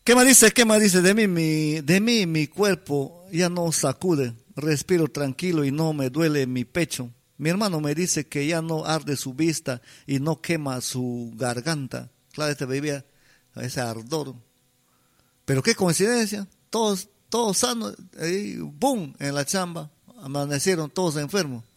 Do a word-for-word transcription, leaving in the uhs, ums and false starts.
¿Qué me dice? ¿Qué me dice? De mí, mi, de mí mi cuerpo ya no sacude, respiro tranquilo y no me duele mi pecho. Mi hermano me dice que ya no arde su vista y no quema su garganta. Claro, este vivía ese ardor. Pero qué coincidencia, todos, todos sanos, y boom, en la chamba, amanecieron todos enfermos.